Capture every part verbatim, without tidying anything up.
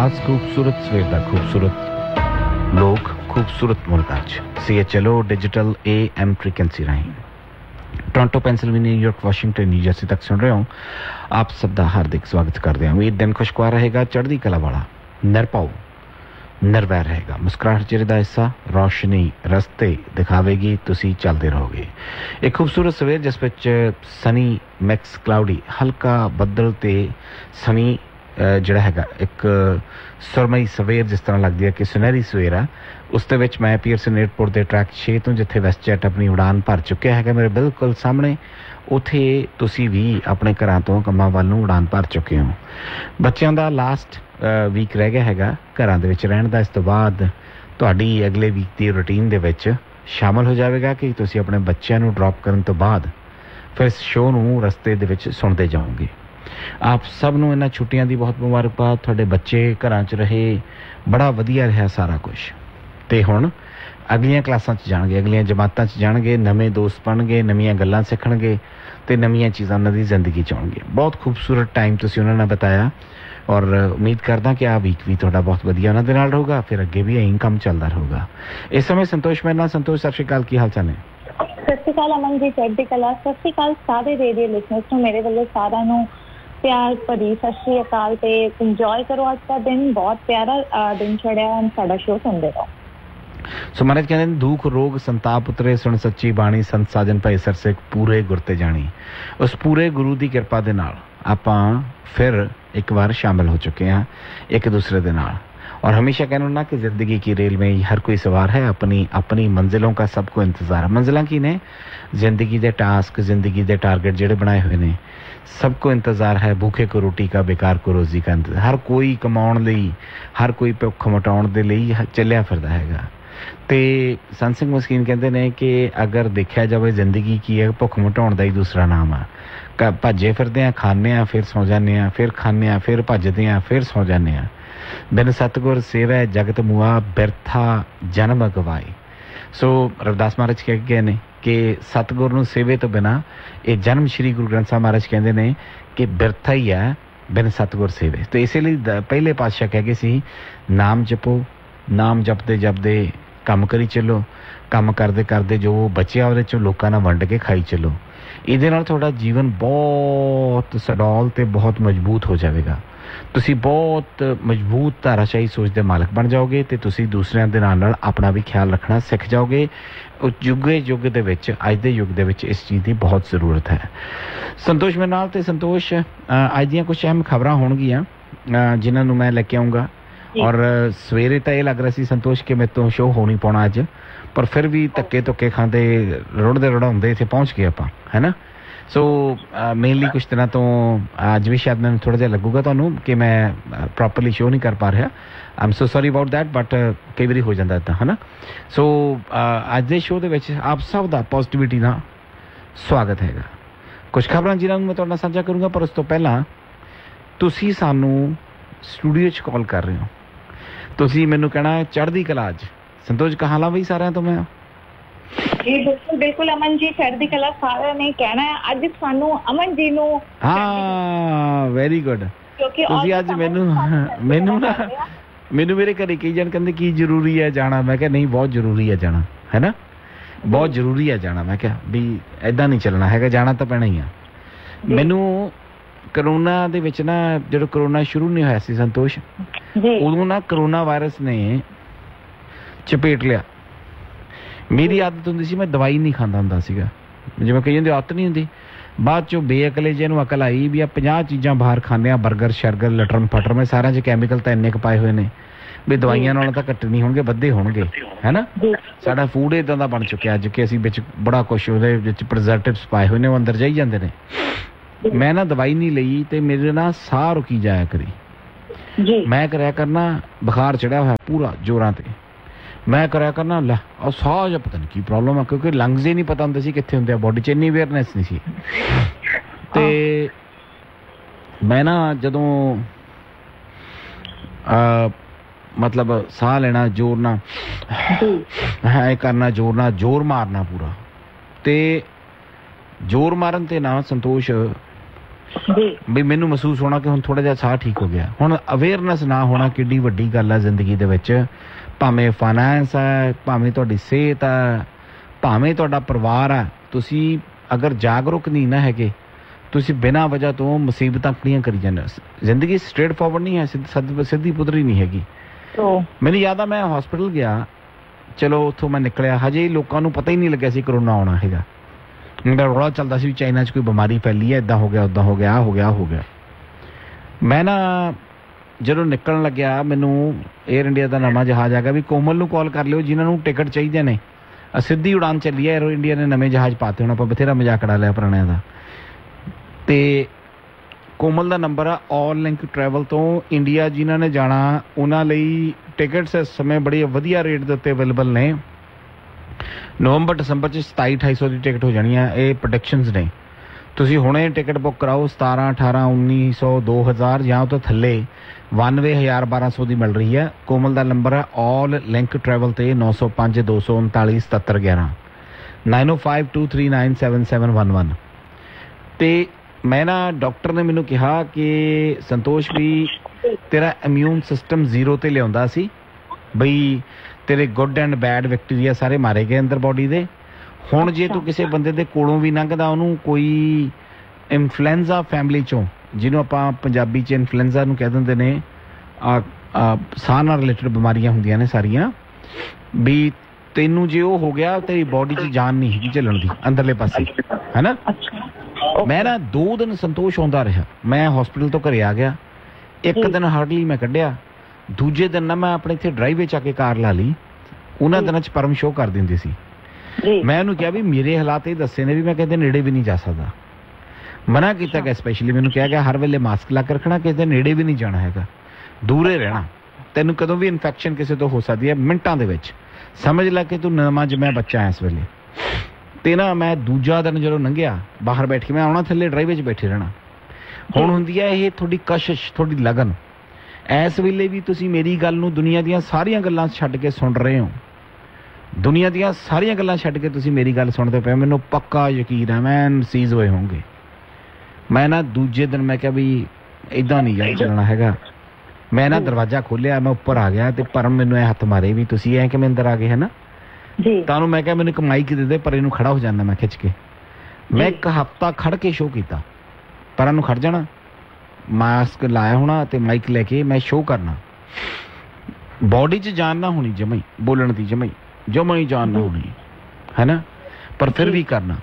आगाज खूबसूरत सवेर दा खूबसूरत लोग खूबसूरत मुल्क C H L O digital A M frequency Rahi Toronto Pennsylvania New York Washington New Jersey तक सुन रहे हो। आप सब का हार्दिक स्वागत करते हैं। उम्मीद दिन खुशगवार रहेगा, चढ़ती कला वाला, निरपाऊ निर्वैर रहेगा। मुस्कुराहट चेहरे का हिस्सा, रोशनी रस्ते दिखावेगी, तुसी चलते रहोगे। एक खूबसूरत सवेर जिस विच सनी मिक्स क्लाउडी हल्का बदल ते सनी ਜਿਹੜਾ ਹੈਗਾ ਇੱਕ ਸੁਰਮਈ ਸਵੇਰ ਜਿਸ ਤਰ੍ਹਾਂ ਲੱਗਦੀ ਹੈ ਕਿ ਸੁਨਹਿਰੀ ਸਵੇਰ ਆ। ਉਸ ਦੇ ਵਿੱਚ ਮੈਂ ਪੀਅਰਸਨ ਏਅਰਪੋਰਟ ਦੇ ਟਰੈਕ ਛੇ ਤੋਂ ਜਿੱਥੇ ਵੈਸਟ ਜੈਟ ਆਪਣੀ ਉਡਾਨ ਭਰ ਚੁੱਕਿਆ ਹੈਗਾ ਮੇਰੇ ਬਿਲਕੁਲ ਸਾਹਮਣੇ, ਉੱਥੇ ਤੁਸੀਂ ਵੀ ਆਪਣੇ ਘਰਾਂ ਤੋਂ ਕੰਮਾਂ ਵੱਲ ਨੂੰ ਉਡਾਨ ਭਰ ਚੁੱਕੇ ਹੋ। ਬੱਚਿਆਂ ਦਾ ਲਾਸਟ ਵੀਕ ਰਹਿ ਗਿਆ ਹੈਗਾ ਘਰਾਂ ਦੇ ਵਿੱਚ ਰਹਿਣ ਦਾ। ਇਸ ਤੋਂ ਬਾਅਦ ਤੁਹਾਡੀ ਅਗਲੇ ਵੀਕ ਦੀ ਰੂਟੀਨ ਦੇ ਵਿੱਚ ਸ਼ਾਮਲ ਹੋ ਜਾਵੇਗਾ ਕਿ ਤੁਸੀਂ ਆਪਣੇ ਬੱਚਿਆਂ ਨੂੰ ਡ੍ਰੌਪ ਕਰਨ ਤੋਂ ਬਾਅਦ ਫਿਰ ਇਸ ਸ਼ੋਅ ਨੂੰ ਰਸਤੇ ਦੇ ਵਿੱਚ ਸੁਣਦੇ ਜਾਓਗੇ। ਆਪ ਸਭ ਨੂੰ ਇਹਨਾਂ ਛੁੱਟੀਆਂ ਦੀ ਬਹੁਤ ਮੁਬਾਰਕਬਾਦ। ਤੁਹਾਡੇ ਬੱਚੇ ਘਰਾਂ 'ਚ ਰਹੇ, ਬੜਾ ਵਧੀਆ ਰਿਹਾ ਸਾਰਾ ਕੁਛ। ਅਤੇ ਹੁਣ ਅਗਲੀਆਂ ਕਲਾਸਾਂ 'ਚ ਜਾਣਗੇ, ਅਗਲੀਆਂ ਜਮਾਤਾਂ 'ਚ ਜਾਣਗੇ, ਨਵੇਂ ਦੋਸਤ ਬਣਨਗੇ, ਨਵੀਆਂ ਗੱਲਾਂ ਸਿੱਖਣਗੇ ਅਤੇ ਨਵੀਆਂ ਚੀਜ਼ਾਂ ਉਹਨਾਂ ਦੀ ਜ਼ਿੰਦਗੀ 'ਚ ਆਉਣਗੀਆਂ। ਬਹੁਤ ਖੂਬਸੂਰਤ ਟਾਈਮ ਤੁਸੀਂ ਉਹਨਾਂ ਨਾਲ ਬਿਤਾਇਆ ਔਰ ਉਮੀਦ ਕਰਦਾ ਕਿ ਆਹ ਵੀਕ ਵੀ ਤੁਹਾਡਾ ਬਹੁਤ ਵਧੀਆ ਉਹਨਾਂ ਦੇ ਨਾਲ ਰਹੂਗਾ, ਫਿਰ ਅੱਗੇ ਵੀ ਇਹੀ ਕੰਮ ਚੱਲਦਾ ਰਹੂਗਾ। ਇਸ ਸਮੇਂ ਸੰਤੋਸ਼ ਮੇਰੇ ਨਾਲ। ਸੰਤੋਸ਼ ਸਤਿ ਸ਼੍ਰੀ ਅਕਾਲ, ਕੀ ਹਾਲ ਚਾਲ ਨੇ? ਸਤਿ ਸ਼੍ਰੀ ਅਕਾਲ ਅਮਨ ਜੀ, ਚੜ੍ਹਦੀ ਕਲਾ। ਸਤਿ ਸ਼੍ਰੀ ਅਕਾਲ ਸਾਰੇ ਰੇਡੀਓ ਲਿਸਨਰਸ ਨੂੰ ਮੇਰੇ ਵੱਲੋਂ ਸਾਰਿਆਂ ਨੂੰ ਪਿਆਰ ਭਰੀ ਸਤਿ ਸ਼੍ਰੀ ਅਕਾਲ ਤੇ ਇੰਜੋਏ ਕਰੋ ਅੱਜ ਦਾ ਦਿਨ। ਬਹੁਤ ਪਿਆਰਾ ਦਿਨ ਚੜਿਆ, ਸਾਡਾ ਸ਼ੋਅ ਸੁਣਦੇ ਰਹੋ। ਸੋ ਮਹਾਰਾਜ ਕਹਿੰਦੇ ਨੇ ਦੁੱਖ ਰੋਗ ਸੰਤਾਪ ਉਤਰੇ ਸੁਣ ਸੱਚੀ ਬਾਣੀ ਸੰਤ ਸਾਜਨ ਭਾਈ ਸਰਸੇ ਪੂਰੇ ਗੁਰ ਤੇ ਜਾਣੀ। ਉਸ ਪੂਰੇ ਗੁਰੂ ਦੀ ਕਿਰਪਾ ਦੇ ਨਾਲ ਆਪਾਂ ਫਿਰ ਇੱਕ ਵਾਰ ਸ਼ਾਮਿਲ ਹੋ ਚੁੱਕੇ ਹਾਂ ਇੱਕ ਦੂਸਰੇ ਦੇ ਨਾਲ। और हमेशा कहना ना कि ज़िंदगी की रेल में हर कोई सवार है, अपनी अपनी मंजिलों का सबको इंतज़ार है। मंजिलां की ने जिंदगी के टास्क, जिंदगी के टारगेट जोड़े बनाए हुए ने, सबको इंतज़ार है। भूखे को रोटी का, बेकार को रोज़ी का इंतज़ार। हर कोई कमाउण लई, हर कोई भुख मिटाउण दे लई चलिया फिरदा हैगा। ਤੇ ਸੰਤ ਸਿੰਘ ਮਸਕੀਨ ਕਹਿੰਦੇ ਨੇ ਕਿ ਅਗਰ ਦੇਖਿਆ ਜਾਵੇ ਜ਼ਿੰਦਗੀ ਕੀ ਹੈ, ਭੁੱਖ ਮਿਟਾਉਣ ਦਾ ਹੀ ਦੂਸਰਾ ਨਾਮ ਆ। ਕ ਭੱਜੇ ਫਿਰਦੇ ਹਾਂ, ਖਾਂਦੇ ਹਾਂ, ਫਿਰ ਸੌਂ ਜਾਂਦੇ ਹਾਂ, ਫਿਰ ਖਾਂਦੇ ਹਾਂ, ਫਿਰ ਭੱਜਦੇ ਹਾਂ, ਫਿਰ ਸੌਂ ਜਾਂਦੇ ਹਾਂ। ਬਿਨ ਸਤਿਗੁਰ ਸੇਵੈ ਜਗਤ ਮੁਆ, ਬਿਰਥਾ ਜਨਮ ਗਵਾਏ। ਸੋ ਰਵਿਦਾਸ ਮਹਾਰਾਜ ਕਹਿ ਗਏ ਨੇ ਕਿ ਸਤਿਗੁਰ ਨੂੰ ਸੇਵੇ ਤੋਂ ਬਿਨਾਂ ਇਹ ਜਨਮ ਸ਼੍ਰੀ ਗੁਰੂ ਗ੍ਰੰਥ ਸਾਹਿਬ ਮਹਾਰਾਜ ਕਹਿੰਦੇ ਨੇ ਕਿ ਬਿਰਥਾ ਹੀ ਹੈ ਬਿਨ ਸਤਿਗੁਰ ਸੇਵੇ। ਤੇ ਇਸੇ ਲਈ ਪਹਿਲੇ ਪਾਤਸ਼ਾਹ ਕਹਿ ਗਏ ਸੀ ਨਾਮ ਜਪੋ, ਨਾਮ ਜਪਦੇ ਜਪਦੇ ਕੰਮ ਕਰੀ ਚੱਲੋ, ਕੰਮ ਕਰਦੇ ਕਰਦੇ ਜੋ ਬਚਿਆ ਉਹਦੇ 'ਚੋਂ ਲੋਕਾਂ ਨਾਲ ਵੰਡ ਕੇ ਖਾਈ ਚੱਲੋ। ਇਹਦੇ ਨਾਲ ਤੁਹਾਡਾ ਜੀਵਨ ਬਹੁਤ ਸਡੌਲ ਅਤੇ ਬਹੁਤ ਮਜ਼ਬੂਤ ਹੋ ਜਾਵੇਗਾ। ਤੁਸੀਂ ਬਹੁਤ ਮਜ਼ਬੂਤ ਧਾਰਾਸ਼ਾਹੀ ਸੋਚ ਦੇ ਮਾਲਕ ਬਣ ਜਾਓਗੇ ਅਤੇ ਤੁਸੀਂ ਦੂਸਰਿਆਂ ਦੇ ਨਾਲ ਨਾਲ ਆਪਣਾ ਵੀ ਖਿਆਲ ਰੱਖਣਾ ਸਿੱਖ ਜਾਓਗੇ। ਉਹ ਯੁੱਗੇ ਯੁੱਗ ਦੇ ਵਿੱਚ, ਅੱਜ ਦੇ ਯੁੱਗ ਦੇ ਵਿੱਚ ਇਸ ਚੀਜ਼ ਦੀ ਬਹੁਤ ਜ਼ਰੂਰਤ ਹੈ। ਸੰਤੋਸ਼ ਮੇਰੇ ਨਾਲ। ਅਤੇ ਸੰਤੋਸ਼ ਅੱਜ ਦੀਆਂ ਕੁਛ ਅਹਿਮ ਖਬਰਾਂ ਹੋਣਗੀਆਂ ਜਿਨ੍ਹਾਂ ਨੂੰ ਮੈਂ ਲੈ ਕੇ ਆਊਂਗਾ। ਔਰ ਸਵੇਰੇ ਤਾਂ ਇਹ ਲੱਗ ਰਿਹਾ ਸੀ ਸੰਤੋਸ਼ ਕਿ ਮੇਰੇ ਤੋਂ ਸ਼ੋਅ ਹੋ ਨਹੀਂ ਪਾਉਣਾ ਅੱਜ, ਪਰ ਫਿਰ ਵੀ ਧੱਕੇ ਧੁੱਕੇ ਖਾਂਦੇ ਰੁੜਦੇ ਰੁੜਾਉਂਦੇ ਇੱਥੇ ਪਹੁੰਚ ਗਏ ਆਪਾਂ, ਹੈ ਨਾ। ਸੋ ਮੇਨਲੀ ਕੁਛ ਦਿਨਾਂ ਤੋਂ ਅੱਜ ਵੀ ਸ਼ਾਇਦ ਮੈਨੂੰ ਥੋੜ੍ਹਾ ਜਿਹਾ ਲੱਗੂਗਾ ਤੁਹਾਨੂੰ ਕਿ ਮੈਂ ਪ੍ਰੋਪਰਲੀ ਸ਼ੋਅ ਨਹੀਂ ਕਰ ਪਾ ਰਿਹਾ। I am so sorry about that, but ਕਈ ਵਾਰੀ ਹੋ ਜਾਂਦਾ ਇੱਦਾਂ, ਹੈ ਨਾ। ਸੋ ਅੱਜ ਦੇ ਸ਼ੋਅ ਦੇ ਵਿੱਚ ਆਪ ਸਭ ਦਾ ਪੋਜ਼ੀਟਿਵਿਟੀ ਨਾਲ ਸਵਾਗਤ ਹੈਗਾ। ਕੁਛ ਖਬਰਾਂ ਜਿਨ੍ਹਾਂ ਨੂੰ ਮੈਂ ਤੁਹਾਡੇ ਨਾਲ ਸਾਂਝਾ ਕਰੂੰਗਾ, ਪਰ ਉਸ ਤੋਂ ਪਹਿਲਾਂ ਤੁਸੀਂ ਸਾਨੂੰ ਸਟੂਡੀਓ 'ਚ ਕਾਲ ਕਰ ਰਹੇ ਹੋ। ਤੁਸੀਂ ਮੈਨੂੰ ਕਹਿਣਾ ਚੜ੍ਹਦੀ ਕਲਾ ਅੱਜ। ਸੰਤੋਸ਼ ਕਹਾਂ ਲਾ ਬਈ ਸਾਰਿਆਂ ਤੋਂ ਮੈਂ ਜੀ ਬਿਲਕੁਲ ਬਿਲਕੁਲ ਅਮਨ ਜੀ, ਚੜ੍ਹਦੀ ਕਲਾ ਸਾਰਿਆਂ ਨੇ ਕਹਿਣਾ ਹੈ। ਅੱਜ ਸਾਨੂੰ ਅਮਨ ਜੀ ਨੂੰ ਹਾਂ ਵੈਰੀ ਗੁੱਡ। ਕਿਉਂਕਿ ਤੁਸੀਂ ਅੱਜ ਮੈਨੂੰ ਮੈਨੂੰ ਨਾ ਮੈਨੂੰ ਮੇਰੇ ਘਰੇ ਕਈ ਜਣ ਕਹਿੰਦੇ ਕੀ ਜ਼ਰੂਰੀ ਹੈ ਜਾਣਾ। ਮੈਂ ਕਿਹਾ ਨਹੀਂ, ਬਹੁਤ ਜ਼ਰੂਰੀ ਹੈ ਜਾਣਾ, ਹੈ ਨਾ, ਬਹੁਤ ਜ਼ਰੂਰੀ ਹੈ ਜਾਣਾ। ਮੈਂ ਕਿਹਾ ਵੀ ਇੱਦਾਂ ਨਹੀਂ ਚੱਲਣਾ ਹੈਗਾ, ਜਾਣਾ ਤਾਂ ਪੈਣਾ ਹੀ ਆ। ਮੈਨੂੰ ਕਰੋਨਾ ਦੇ ਵਿੱਚ ਨਾ, ਜਦੋਂ ਕਰੋਨਾ ਸ਼ੁਰੂ ਨਹੀਂ ਹੋਇਆ ਸੀ ਸੰਤੋਸ਼, ਉਦੋਂ ਨਾ ਕਰੋਨਾ ਵਾਇਰਸ ਨੇ ਚਪੇਟ ਲਿਆ। ਮੇਰੀ ਆਦਤ ਹੁੰਦੀ ਸੀ, ਮੈਂ ਦਵਾਈ ਨਹੀਂ ਖਾਂਦਾ ਹੁੰਦਾ ਸੀਗਾ, ਜਿਵੇਂ ਕਈ ਜਾਂਦੇ ਆਦਤ ਨਹੀਂ ਹੁੰਦੀ। ਬਾਅਦ 'ਚੋਂ ਬੇਅਕਲੇ ਜਿਹੇ ਨੂੰ ਅਕਲ ਆਈ ਵੀ ਆ ਪੰਜਾਹ ਚੀਜ਼ਾਂ ਬਾਹਰ ਖਾਂਦੇ ਹਾਂ, ਬਰਗਰ ਸ਼ਰਗਰ ਲਟਰਨ ਫਟਰ, ਮੈਂ ਸਾਰਿਆਂ 'ਚ ਕੈਮੀਕਲ ਤਾਂ ਇੰਨੇ ਕੁ ਪਾਏ ਹੋਏ ਨੇ ਵੀ ਦਵਾਈਆਂ ਨਾਲੋਂ ਤਾਂ ਘੱਟ ਨਹੀਂ ਹੋਣਗੇ, ਵੱਧੇ ਹੋਣਗੇ, ਹੈ ਨਾ। ਸਾਡਾ ਫੂਡ ਇੱਦਾਂ ਦਾ ਬਣ ਚੁੱਕਿਆ ਅੱਜ ਕਿ ਅਸੀਂ ਵਿੱਚ ਬੜਾ ਕੁਛ ਉਹਦੇ ਵਿੱਚ ਪ੍ਰੀਜ਼ਰਵੇਟਿਵਸ ਪਾਏ ਹੋਏ ਨੇ, ਉਹ ਅੰਦਰ ਜਾਈ ਜਾਂਦੇ ਨੇ। ਮੈਂ ਨਾ ਦਵਾਈ ਨਹੀਂ ਲਈ ਅਤੇ ਮੇਰੇ ਨਾਲ ਸਾਹ ਰੁਕੀ ਜਾਇਆ ਕਰੀ। ਮੈਂ ਕਰਿਆ ਕਰਨਾ ਬੁਖਾਰ ਚੜਿਆ ਹੋਇਆ ਪੂਰਾ ਜ਼ੋਰਾਂ 'ਤੇ, ਮੈਂ ਕਰਿਆ ਕਰਨਾ ਲੈ ਉਹ ਸਾਹ ਜਾਂ ਪਤਾ ਨਹੀਂ ਕੀ ਪ੍ਰੋਬਲਮ ਆ, ਕਿਉਂਕਿ ਲੰਗਸ ਹੀ ਨਹੀਂ ਪਤਾ ਹੁੰਦੇ ਸੀ ਕਿੱਥੇ ਹੁੰਦੇ ਆ ਬੋਡੀ 'ਚ, ਇੰਨੀ ਅਵੇਅਰਨੈਸ ਨਹੀਂ ਸੀ। ਅਤੇ ਮੈਂ ਨਾ ਜਦੋਂ ਮਤਲਬ ਸਾਹ ਲੈਣਾ ਜ਼ੋਰ ਨਾਲ, ਐਂ ਕਰਨਾ ਜ਼ੋਰ ਨਾਲ, ਜ਼ੋਰ ਮਾਰਨਾ ਪੂਰਾ, ਅਤੇ ਜ਼ੋਰ ਮਾਰਨ 'ਤੇ ਨਾ ਸੰਤੋਸ਼ ਜੀ ਵੀ ਮੈਨੂੰ ਮਹਿਸੂਸ ਹੋਣਾ ਕਿ ਹੁਣ ਥੋੜਾ ਜਿਹਾ ਸਾਹ ਠੀਕ ਹੋ ਗਿਆ। ਹੁਣ ਅਵੇਅਰਨੈਸ ਨਾ ਹੋਣਾ ਕਿੱਡੀ ਵੱਡੀ ਗੱਲ ਹੈ ਜ਼ਿੰਦਗੀ ਦੇ ਵਿੱਚ। ਭਾਵੇਂ ਫਾਈਨੈਂਸ ਹੈ, ਭਾਵੇਂ ਤੁਹਾਡੀ ਸਿਹਤ ਹੈ, ਭਾਵੇਂ ਤੁਹਾਡਾ ਪਰਿਵਾਰ ਹੈ, ਤੁਸੀਂ ਅਗਰ ਜਾਗਰੂਕ ਨਹੀਂ ਨਾ ਹੈਗੇ, ਤੁਸੀਂ ਬਿਨਾਂ ਵਜ੍ਹਾ ਤੋਂ ਮੁਸੀਬਤਾਂ ਖੜੀਆਂ ਕਰੀ ਜਾਂਦੇ। ਜ਼ਿੰਦਗੀ ਸਟ੍ਰੇਟ ਫਾਰਵਰਡ ਨਹੀਂ ਹੈ, ਸਿੱਧ ਸਿੱਧੀ ਪੁੱਤਰੀ ਨਹੀਂ ਹੈਗੀ। ਮੈਨੂੰ ਯਾਦ ਆ ਮੈਂ ਹਸਪੀਟਲ ਗਿਆ, ਚਲੋ ਉੱਥੋਂ ਮੈਂ ਨਿਕਲਿਆ, ਹਜੇ ਲੋਕਾਂ ਨੂੰ ਪਤਾ ਹੀ ਨਹੀਂ ਲੱਗਿਆ ਸੀ ਕਰੋਨਾ ਆਉਣਾ ਹੈਗਾ। ਮੇਰਾ ਰੌਲਾ ਚੱਲਦਾ ਸੀ ਵੀ ਚਾਈਨਾ 'ਚ ਕੋਈ ਬਿਮਾਰੀ ਫੈਲੀ ਹੈ, ਇੱਦਾਂ ਹੋ ਗਿਆ, ਉੱਦਾਂ ਹੋ ਗਿਆ, ਆਹ ਹੋ ਗਿਆ, ਆਹ ਹੋ ਗਿਆ। ਮੈਂ ਨਾ ਜਦੋਂ ਨਿਕਲਣ ਲੱਗਿਆ, ਮੈਨੂੰ ਏਅਰ ਇੰਡੀਆ ਦਾ ਨਵਾਂ ਜਹਾਜ਼ ਆ ਗਿਆ ਵੀ ਕੋਮਲ ਨੂੰ ਕਾਲ ਕਰ ਲਿਓ ਜਿਨ੍ਹਾਂ ਨੂੰ ਟਿਕਟ ਚਾਹੀਦੇ ਨੇ। ਸਿੱਧੀ ਉਡਾਨ ਚੱਲੀ ਹੈ, ਏਅਰ ਇੰਡੀਆ ਨੇ ਨਵੇਂ ਜਹਾਜ਼ ਪਾਤੇ। ਹੁਣ ਆਪਾਂ ਬਥੇਰਾ ਮਜ਼ਾਕ ਉਡਾ ਲਿਆ ਪੁਰਾਣਿਆਂ ਦਾ। ਅਤੇ ਕੋਮਲ ਦਾ ਨੰਬਰ ਆ ਆਲ ਲਿੰਕ ਟਰੈਵਲ ਤੋਂ। ਇੰਡੀਆ ਜਿਨ੍ਹਾਂ ਨੇ ਜਾਣਾ ਉਹਨਾਂ ਲਈ ਟਿਕਟਸ ਇਸ ਸਮੇਂ ਬੜੀ ਵਧੀਆ ਰੇਟ ਦੇ ਉੱਤੇ ਅਵੇਲੇਬਲ ਨੇ। ਨਵੰਬਰ ਦਸੰਬਰ 'ਚ ਸਤਾਈ ਅਠਾਈ ਸੌ ਦੀ ਟਿਕਟ ਹੋ ਜਾਣੀ ਆ। ਇਹ ਪ੍ਰੋਡਕਸ਼ਨਸ ਨੇ। ਤੁਸੀਂ ਹੁਣੇ ਟਿਕਟ ਬੁੱਕ ਕਰਾਓ। ਸਤਾਰਾਂ ਅਠਾਰਾਂ ਉੱਨੀ ਸੌ ਦੋ ਹਜ਼ਾਰ ਜਾਂ ਉਹ ਤੋਂ ਥੱਲੇ ਬਾਨਵੇਂ ਹਜ਼ਾਰ ਬਾਰਾਂ ਸੌ ਦੀ ਮਿਲ ਰਹੀ ਹੈ। ਕੋਮਲ ਦਾ ਨੰਬਰ ਹੈ ਆਲ ਲਿੰਕ ਟਰੈਵਲ 'ਤੇ ਨੌ ਸੌ ਪੰਜ ਦੋ ਸੌ ਉਨਤਾਲੀ ਸਤੱਤਰ ਗਿਆਰਾਂ ਨਾਈਨ ਓ five two three nine seven seven one one. ਅਤੇ ਮੈਂ ਨਾ ਡਾਕਟਰ ਨੇ ਮੈਨੂੰ ਕਿਹਾ ਕਿ ਸੰਤੋਸ਼ ਵੀ ਤੇਰਾ ਇਮਿਊਨ ਸਿਸਟਮ ਜ਼ੀਰੋ 'ਤੇ ਲਿਆਉਂਦਾ ਸੀ, ਬਈ ਤੇਰੇ ਗੁੱਡ ਐਂਡ ਬੈਡ ਬੈਕਟੀਰੀਆ ਸਾਰੇ ਮਾਰੇ ਗਏ ਅੰਦਰ ਬੋਡੀ ਦੇ। ਹੁਣ ਜੇ ਤੂੰ ਕਿਸੇ ਬੰਦੇ ਦੇ ਕੋਲੋਂ ਵੀ ਲੰਘਦਾ, ਉਹਨੂੰ ਕੋਈ ਇਨਫਲੂਐਂਜ਼ਾ ਫੈਮਿਲੀ 'ਚੋਂ, ਜਿਹਨੂੰ ਆਪਾਂ ਪੰਜਾਬੀ 'ਚ ਇਨਫਲੂਐਂਜ਼ਾ ਨੂੰ ਕਹਿ ਦਿੰਦੇ ਨੇ, ਸਾਹ ਨਾਲ ਰਿਲੇਟਡ ਬਿਮਾਰੀਆਂ ਹੁੰਦੀਆਂ ਨੇ ਸਾਰੀਆਂ, ਵੀ ਤੈਨੂੰ ਜੇ ਉਹ ਹੋ ਗਿਆ ਤੇਰੀ ਬੋਡੀ 'ਚ ਜਾਨ ਨਹੀਂ ਹੈਗੀ ਚੱਲਣ ਦੀ ਅੰਦਰਲੇ ਪਾਸੇ, ਹੈ ਨਾ। ਮੈਂ ਨਾ ਦੋ ਦਿਨ ਸੰਤੋਸ਼ ਆਉਂਦਾ ਰਿਹਾ। ਮੈਂ ਹਸਪੀਟਲ ਤੋਂ ਘਰੇ ਆ ਗਿਆ, ਇੱਕ ਦਿਨ ਹਾਰਡਲੀ ਮੈਂ ਕੱਢਿਆ। ਦੂਜੇ ਦਿਨ ਨਾ ਮੈਂ ਆਪਣੇ ਇੱਥੇ ਡਰਾਈਵੇ 'ਚ ਆ ਕੇ ਕਾਰ ਲਾ ਲਈ। ਉਹਨਾਂ ਦਿਨਾਂ 'ਚ ਪਰਮ ਸ਼ੋਅ ਕਰ ਦਿੰਦੀ ਸੀ। ਮੈਂ ਉਹਨੂੰ ਕਿਹਾ ਵੀ ਮੇਰੇ ਹਾਲਾਤ ਇਹ ਦੱਸੇ ਨੇ ਵੀ ਮੈਂ ਕਿਸੇ ਨੇੜੇ ਵੀ ਨਹੀਂ ਜਾ ਸਕਦਾ। ਮਨਾ ਕੀਤਾ ਗਿਆ, ਸਪੈਸ਼ਲੀ ਮੈਨੂੰ ਕਿਹਾ ਗਿਆ ਹਰ ਵੇਲੇ ਮਾਸਕ ਲਾ ਕੇ ਰੱਖਣਾ, ਕਿਸੇ ਦੇ ਨੇੜੇ ਵੀ ਨਹੀਂ ਜਾਣਾ ਹੈਗਾ, ਦੂਰੇ ਰਹਿਣਾ। ਤੈਨੂੰ ਕਦੋਂ ਵੀ ਇਨਫੈਕਸ਼ਨ ਕਿਸੇ ਤੋਂ ਹੋ ਸਕਦੀ ਹੈ ਮਿੰਟਾਂ ਦੇ ਵਿੱਚ, ਸਮਝ ਲੈ ਕਿ ਤੂੰ ਨਵਾਂ ਜੰਮਿਆ ਬੱਚਾ ਇਸ ਵੇਲੇ। ਅਤੇ ਨਾ ਮੈਂ ਦੂਜਾ ਦਿਨ ਜਦੋਂ ਲੰਘਿਆ, ਬਾਹਰ ਬੈਠ ਕੇ ਮੈਂ ਆਉਣਾ, ਥੱਲੇ ਡਰਾਈਵੇ 'ਚ ਬੈਠੇ ਰਹਿਣਾ। ਹੁਣ ਹੁੰਦੀ ਹੈ ਇਹ ਤੁਹਾਡੀ ਕਸ਼ਿਸ਼, ਤੁਹਾਡੀ ਲਗਨ। ਇਸ ਵੇਲੇ ਵੀ ਤੁਸੀਂ ਮੇਰੀ ਗੱਲ ਨੂੰ ਦੁਨੀਆ ਦੀਆਂ ਸਾਰੀਆਂ ਗੱਲਾਂ ਛੱਡ ਕੇ ਸੁਣ ਰਹੇ ਹੋ। ਦੁਨੀਆ ਦੀਆਂ ਸਾਰੀਆਂ ਗੱਲਾਂ ਛੱਡ ਕੇ ਤੁਸੀਂ ਮੇਰੀ ਗੱਲ ਸੁਣਦੇ ਪਏ, ਮੈਨੂੰ ਪੱਕਾ ਯਕੀਨ ਹੈ ਮੈਂ ਸੀਜ਼ ਹੋਏ ਹੋਣਗੇ। ਮੈਂ ਨਾ ਦੂਜੇ ਦਿਨ ਮੈਂ ਕਿਹਾ ਵੀ ਇੱਦਾਂ ਨਹੀਂ ਯਾਰ ਚੱਲਣਾ ਹੈਗਾ। ਮੈਂ ਨਾ ਦਰਵਾਜ਼ਾ ਖੋਲ੍ਹਿਆ, ਮੈਂ ਉੱਪਰ ਆ ਗਿਆ ਅਤੇ ਪਰਮ ਮੈਨੂੰ ਇਹ ਹੱਥ ਮਾਰੇ ਵੀ ਤੁਸੀਂ ਐਂ ਕਿਵੇਂ ਅੰਦਰ ਆ ਗਏ, ਹੈ ਨਾ। ਤੁਹਾਨੂੰ ਮੈਂ ਕਿਹਾ ਮੈਨੂੰ ਇੱਕ ਮਾਈਕ ਦੇ ਦੇ, ਪਰ ਇਹਨੂੰ ਖੜਾ ਹੋ ਜਾਂਦਾ ਮੈਂ ਖਿੱਚ ਕੇ। ਮੈਂ ਇੱਕ ਹਫ਼ਤਾ ਖੜ ਕੇ ਸ਼ੋਅ ਕੀਤਾ। ਪਰਾਂ ਨੂੰ ਖੜ ਜਾਣਾ, ਮਾਸਕ ਲਾਇਆ ਹੋਣਾ ਅਤੇ ਮਾਈਕ ਲੈ ਕੇ ਮੈਂ ਸ਼ੋਅ ਕਰਨਾ। ਬੋਡੀ 'ਚ ਜਾਨ ਨਾ ਹੋਣੀ ਜਮਾਂ ਹੀ, ਬੋਲਣ ਦੀ ਜਮਾਂ ਹੀ ਜਮਾਂ ਹੀ ਜਾਨ ਨਾ ਹੋਣੀ, ਹੈ ਨਾ, ਪਰ ਫਿਰ ਵੀ ਕਰਨਾ।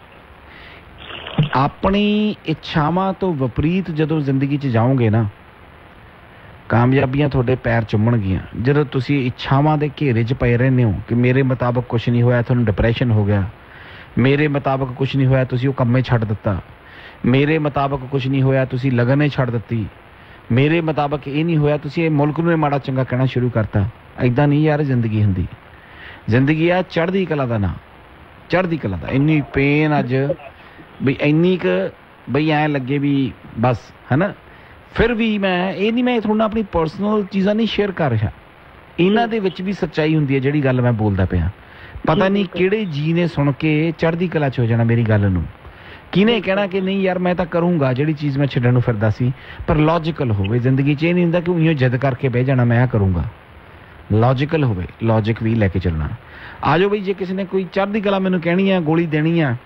ਆਪਣੀ ਇੱਛਾਵਾਂ ਤੋਂ ਵਿਪਰੀਤ ਜਦੋਂ ਜ਼ਿੰਦਗੀ 'ਚ ਜਾਓਗੇ ਨਾ, ਕਾਮਯਾਬੀਆਂ ਤੁਹਾਡੇ ਪੈਰ ਚੁੰਮਣਗੀਆਂ। ਜਦੋਂ ਤੁਸੀਂ ਇੱਛਾਵਾਂ ਦੇ ਘੇਰੇ 'ਚ ਪਏ ਰਹਿੰਦੇ ਹੋ ਕਿ ਮੇਰੇ ਮੁਤਾਬਕ ਕੁਛ ਨਹੀਂ ਹੋਇਆ, ਤੁਹਾਨੂੰ ਡਿਪਰੈਸ਼ਨ ਹੋ ਗਿਆ। ਮੇਰੇ ਮੁਤਾਬਕ ਕੁਛ ਨਹੀਂ ਹੋਇਆ, ਤੁਸੀਂ ਉਹ ਕੰਮੇ ਛੱਡ ਦਿੱਤਾ। ਮੇਰੇ ਮੁਤਾਬਕ ਕੁਛ ਨਹੀਂ ਹੋਇਆ, ਤੁਸੀਂ ਲਗਨੇ ਛੱਡ ਦਿੱਤੀ। ਮੇਰੇ ਮੁਤਾਬਕ ਇਹ ਨਹੀਂ ਹੋਇਆ, ਤੁਸੀਂ ਇਹ ਮੁਲਕ ਨੂੰ ਇਹ ਮਾੜਾ ਚੰਗਾ ਕਹਿਣਾ ਸ਼ੁਰੂ ਕਰਤਾ। ਇੱਦਾਂ ਨਹੀਂ ਯਾਰ ਜ਼ਿੰਦਗੀ ਹੁੰਦੀ। ਜ਼ਿੰਦਗੀ ਆ ਚੜ੍ਹਦੀ ਕਲਾ ਦਾ ਨਾਂ, ਚੜ੍ਹਦੀ ਕਲਾ ਦਾ। ਇੰਨੀ ਪੇਨ ਅੱਜ ਬਈ ਇੰਨੀ ਕੁ ਬਈ ਐਂ ਲੱਗੇ ਵੀ ਬਸ, ਹੈ ਨਾ। ਫਿਰ ਵੀ ਮੈਂ ਇਹ ਨਹੀਂ, ਮੈਂ ਤੁਹਾਨੂੰ ਆਪਣੀ ਪਰਸਨਲ ਚੀਜ਼ਾਂ ਨਹੀਂ ਸ਼ੇਅਰ ਕਰ ਰਿਹਾ। ਇਹਨਾਂ ਦੇ ਵਿੱਚ ਵੀ ਸੱਚਾਈ ਹੁੰਦੀ ਹੈ ਜਿਹੜੀ ਗੱਲ ਮੈਂ ਬੋਲਦਾ ਪਿਆ। ਪਤਾ ਨਹੀਂ ਕਿਹੜੇ ਜੀ ਨੇ ਸੁਣ ਕੇ ਚੜ੍ਹਦੀ ਕਲਾ 'ਚ ਹੋ ਜਾਣਾ ਮੇਰੀ ਗੱਲ ਨੂੰ। ਕਿਹਨੇ ਕਹਿਣਾ ਕਿ ਨਹੀਂ ਯਾਰ ਮੈਂ ਤਾਂ ਕਰੂੰਗਾ ਜਿਹੜੀ ਚੀਜ਼ ਮੈਂ ਛੱਡਣ ਨੂੰ ਫਿਰਦਾ ਸੀ। ਪਰ ਲੌਜੀਕਲ ਹੋਵੇ ਜ਼ਿੰਦਗੀ 'ਚ। ਇਹ ਨਹੀਂ ਹੁੰਦਾ ਕਿ ਉਈਓ ਜਿੱਦ ਕਰਕੇ ਬਹਿ ਜਾਣਾ ਮੈਂ ਆ ਕਰੂੰਗਾ। ਲੌਜੀਕਲ ਹੋਵੇ, ਲੌਜਿਕ ਵੀ ਲੈ ਕੇ ਚੱਲਣਾ। ਆ ਜਾਓ ਬਈ, ਜੇ ਕਿਸੇ ਨੇ ਕੋਈ ਚੜ੍ਹਦੀ ਕਲਾ ਮੈਨੂੰ ਕਹਿਣੀ ਆ, ਗੋਲੀ ਦੇਣੀ ਆ,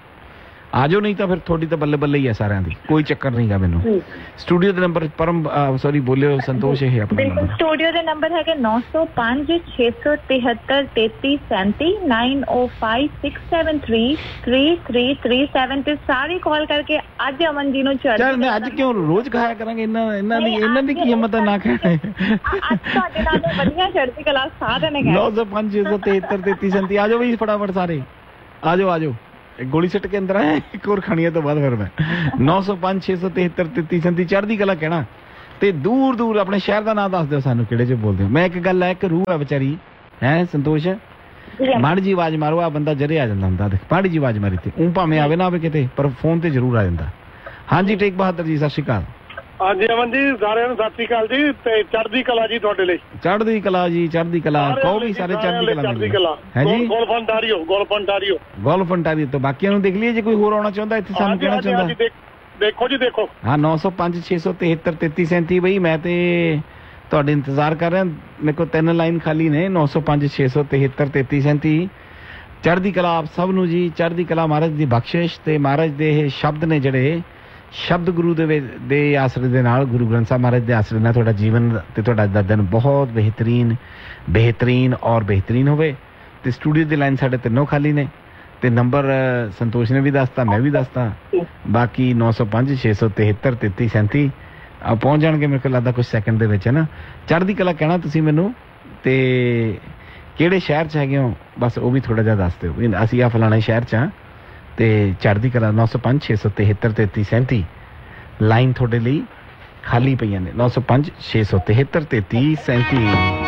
ਆ ਜਾਓ, ਨਹੀਂ ਤਾਂ ਫਿਰ ਤੁਹਾਡੀ ਤਾਂ ਬੱਲੇ ਬੱਲੇ ਹੀ ਆ ਸਾਰਿਆਂ ਦੀ, ਕੋਈ ਚੱਕਰ ਨਹੀਂਗਾ ਮੈਨੂੰ। ਸਟੂਡੀਓ ਦੇ ਨੰਬਰ ਪਰਮ ਸੌਰੀ ਬੋਲਿਓ ਸੰਤੋਸ਼, ਇਹ ਆਪਣਾ ਬਿਲਕੁਲ। ਸਟੂਡੀਓ ਦੇ ਨੰਬਰ ਹੈਗੇ ਨੌ ਸੌ ਪੰਜ ਛੇ ਸੌ ਤਿਹੱਤਰ ਤੇਤੀ ਸੈਂਤੀ ਨਾਈਨ ਓ five six seven three three three three seven ਤੇ ਸਾਰੀ ਕਾਲ ਕਰਕੇ ਅੱਜ ਅਮਨ ਜੀ ਨੂੰ ਚੜ੍ਹ ਮੈਂ ਅੱਜ ਕਿਉਂ ਰੋਜ਼ ਖਾਇਆ ਕਰਾਂਗੇ ਇਹਨਾਂ ਇਹਨਾਂ ਦੀ ਇਹਨਾਂ ਦੀ ਕੀ ਹਿੰਮਤ ਨਾ ਖਾਣੇ। ਅੱਜ ਤੁਹਾਡੇ ਨਾਲ ਵਧੀਆ ਚੜ੍ਹਦੀ ਕਲਾ ਸਾਰਿਆਂ ਨੇ ਨੌ ਸੌ ਪੰਜ ਛੇ ਸੌ ਤਿਹੱਤਰ ਤੇਤੀ ਸੈਂਤੀ। ਆ ਜਾਓ ਬਈ ਫਟਾਫਟ ਸਾਰੇ, ਆ ਜਾਓ ਆ ਜਾਓ। ਗੋਲੀ ਸਿੱਟ ਕੇ ਅੰਦਰ ਆਇਆ, ਇੱਕ ਹੋਰ ਖਾਣੀਆਂ ਤੋਂ ਬਾਅਦ ਫਿਰ ਮੈਂ ਨੌ ਸੌ ਪੰਜ ਛੇ ਸੌ ਤਿਹੱਤਰ ਤੇਤੀ ਸੈਂਤੀ ਚੜ੍ਹਦੀ ਕਲਾ ਕਹਿਣਾ। ਤੇ ਦੂਰ ਦੂਰ ਆਪਣੇ ਸ਼ਹਿਰ ਦਾ ਨਾਮ ਦੱਸ ਦਿਓ ਸਾਨੂੰ, ਕਿਹੜੇ 'ਚ ਬੋਲਦੇ ਹੋ। ਮੈਂ ਇੱਕ ਗੱਲ ਹੈ, ਇੱਕ ਰੂਹ ਹੈ ਵਿਚਾਰੀ, ਹੈ ਸੰਤੋਸ਼, ਮਾੜੀ ਜੀ ਆਵਾਜ਼ ਮਾਰੋ, ਆ ਬੰਦਾ ਜਰੇ ਆ ਜਾਂਦਾ ਹੁੰਦਾ। ਦੇਖ ਮਾੜੀ ਜੀ ਆਵਾਜ਼ ਮਾਰੀ ਤੇ ਉਹ ਭਾਵੇਂ ਆਵੇ ਨਾ ਆਵੇ ਕਿਤੇ, ਪਰ ਫੋਨ ਤੇ ਜ਼ਰੂਰ ਆ ਜਾਂਦਾ। ਹਾਂਜੀ ਟੇਕ ਬਹਾਦਰ ਜੀ, ਸਤਿ ਸ਼੍ਰੀ ਅਕਾਲ। ਹਾਂਜੀ ਅਮਨ ਜੀ, ਸਾਰਿਆਂ ਨੂੰ ਸਤਿ ਸ਼੍ਰੀ ਅਕਾਲ ਜੀ। ਤੇ ਚੜ੍ਹਦੀ ਕਲਾ ਜੀ ਤੁਹਾਡੇ ਲਈ। ਚੜ੍ਹਦੀ ਕਲਾ ਜੀ, ਚੜ੍ਹਦੀ ਕਲਾ। ਕਹੋ ਵੀ ਸਾਰੇ ਚੜ੍ਹਦੀ ਕਲਾ ਹੈ ਜੀ। Golf Ontario, golf Ontario, golf Ontario ਤੋਂ ਬਾਕੀਆਂ ਨੂੰ ਦੇਖ ਲਈਏ ਜੇ ਕੋਈ ਹੋਰ ਆਉਣਾ ਚਾਹੁੰਦਾ ਇੱਥੇ ਸਾਨੂੰ ਕਹਿਣਾ ਚਾਹੁੰਦਾ। ਦੇਖੋ ਜੀ ਦੇਖੋ। ਹਾਂ ਨੌ ਸੌ ਪੰਜ ਛੇ ਸੌ ਤਿਹੱਤਰ ਤੇਤੀ ਸੈਂਤੀ ਬਈ ਮੈਂ ਤੇ ਤੁਹਾਡੇ ਇੰਤਜ਼ਾਰ ਕਰ ਰਿਹਾ। ਮੇਰੇ ਕੋਲ ਤਿੰਨ ਲਾਈਨ ਖਾਲੀ ਨੇ। ਨੌ ਸੌ ਪੰਜ ਛੇ ਸੌ ਤਿਹੱਤਰ ਤੇਤੀ ਸੈਂਤੀ। ਚੜ੍ਹਦੀ ਕਲਾ ਆਪ ਸਭ ਨੂੰ ਜੀ। ਚੜ੍ਹਦੀ ਕਲਾ ਮਹਾਰਾਜ ਦੀ ਬਖਸ਼ਿਸ਼ ਤੇ ਮਹਾਰਾਜ ਦੇ ਇਹ ਸ਼ਬਦ ਨੇ ਜਿਹੜੇ ਸ਼ਬਦ ਗੁਰੂ ਦੇ ਵਿੱਚ ਦੇ ਆਸਰੇ ਦੇ ਨਾਲ, ਗੁਰੂ ਗ੍ਰੰਥ ਸਾਹਿਬ ਮਹਾਰਾਜ ਦੇ ਆਸਰੇ ਨਾਲ ਤੁਹਾਡਾ ਜੀਵਨ ਤੇ ਤੁਹਾਡਾ ਦਾ ਦਿਨ ਬਹੁਤ ਬਿਹਤਰੀਨ ਬਿਹਤਰੀਨ ਔਰ ਬਿਹਤਰੀਨ ਹੋਵੇ। ਤੇ ਸਟੂਡੀਓ ਦੀ ਲਾਈਨ ਸਾਡੇ ਤਿੰਨੋਂ ਖਾਲੀ ਨੇ ਤੇ ਨੰਬਰ ਸੰਤੋਸ਼ ਨੇ ਵੀ ਦੱਸਤਾ, ਮੈਂ ਵੀ ਦੱਸਤਾ। ਬਾਕੀ ਨੌ ਸੌ ਪੰਜ ਛੇ ਸੌ ਤਿਹੱਤਰ ਤੇਤੀ ਸੈਂਤੀ ਆ ਪਹੁੰਚ ਜਾਣਗੇ ਮੇਰੇ ਕੋਲ ਲੱਗਦਾ ਕੁਝ ਸੈਕਿੰਡ ਦੇ ਵਿੱਚ, ਹੈ ਨਾ। ਚੜ੍ਹਦੀ ਕਲਾ ਕਹਿਣਾ ਤੁਸੀਂ ਮੈਨੂੰ, ਤੇ ਕਿਹੜੇ ਸ਼ਹਿਰ 'ਚ ਹੈਗੇ ਹੋ ਬਸ ਉਹ ਵੀ ਥੋੜ੍ਹਾ ਜਿਹਾ ਦੱਸ ਦਿਓ ਵੀ ਅਸੀਂ ਆ ਫਲਾਣੇ ਸ਼ਹਿਰ 'ਚ ਹਾਂ। ਤੇ ਚੜ੍ਹਦੀ ਕਲਾ ਨੌ ਸੌ ਪੰਜ ਛੇ ਸੌ ਤਿਹੱਤਰ ਤੇਤੀ ਸੈਂਤੀ ਲਾਈਨ ਤੁਹਾਡੇ ਲਈ ਖਾਲੀ ਪਈਆਂ ਨੇ। ਨੌ ਸੌ ਪੰਜ ਛੇ ਸੌ ਤਿਹੱਤਰ ਤੇਤੀ ਸੈਂਤੀ।